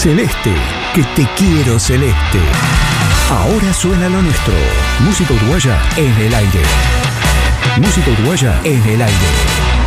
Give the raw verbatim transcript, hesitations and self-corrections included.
Celeste, que te quiero celeste. Ahora suena lo nuestro. Música uruguaya en el aire. Música uruguaya en el aire.